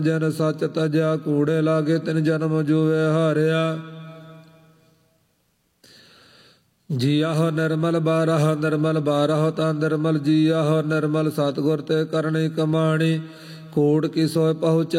ਜਨ ਸੱਚ ਤਜਿਆ ਕੂੜੇ ਲਾਗੇ ਤਿਨ ਜਨਮ ਜੂਵੇ ਹਾਰਿਆ। ਜੀਆ ਹੋ ਨਿਰਮਲ ਬਾਰਹ ਨਿਰਮਲ ਬਾਰਹ ਤਾਂ ਨਿਰਮਲ ਜੀਆ ਹੋ ਨਿਰਮਲ ਸਤਿਗੁਰ ਤੇ ਕਰਨੀ ਕਮਾਣੀ। ਕੋਟ ਕੀ ਸੋਇ ਪਹੁੰਚੈ